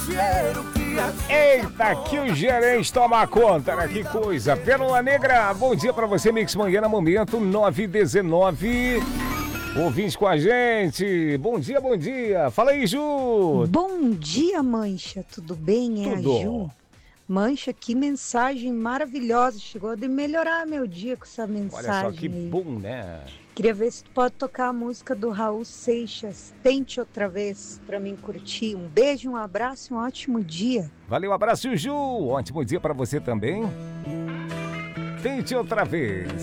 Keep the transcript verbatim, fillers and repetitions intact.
Eita, que o gerente toma conta, né? Que coisa. Pérola Negra, bom dia pra você, Mix Manhã, momento nove e dezenove. Ouvintes com a gente. Bom dia, bom dia. Fala aí, Ju. Bom dia, Mancha. Tudo bem? É Tudo. a Ju. Mancha, que mensagem maravilhosa. Chegou de melhorar meu dia com essa mensagem. Olha só que aí. bom, né? Queria ver se tu pode tocar a música do Raul Seixas. Tente outra vez pra mim curtir. Um beijo, um abraço e um ótimo dia. Valeu, abraço, Ju. Ótimo dia pra você também. Tente outra vez.